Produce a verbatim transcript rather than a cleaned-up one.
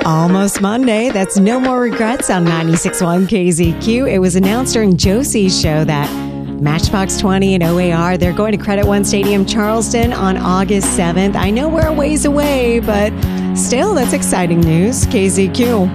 Almost Monday. That's No More Regrets on ninety-six point one K Z Q. It was announced during Josie's show that Matchbox twenty and O A R, they're going to Credit One Stadium, Charleston on August seventh. I know we're a ways away, but still, that's exciting news. K Z Q.